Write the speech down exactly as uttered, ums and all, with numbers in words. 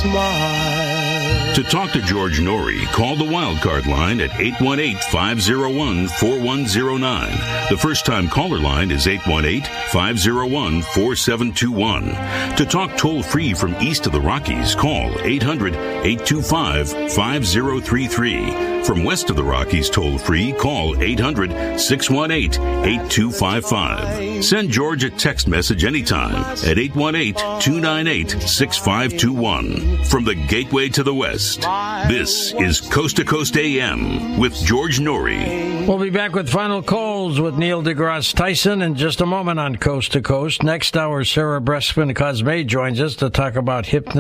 smile. To talk to George Norrie, call the Wildcard line at eight one eight, five oh one, four one oh nine. The first-time caller line is eight one eight, five oh one, four seven two one. To talk toll-free from east of the Rockies, call eight hundred, eight two five, five oh three three. From west of the Rockies toll-free, call eight hundred, six one eight, eight two five five. Send George a text message anytime at eight one eight, two nine eight, six five two one. From the Gateway to the West, this is Coast to Coast A M with George Norrie. We'll be back with final calls with Neil deGrasse Tyson in just a moment on Coast to Coast. Next hour, Sarah Brespin Cosme joins us to talk about hypnosis.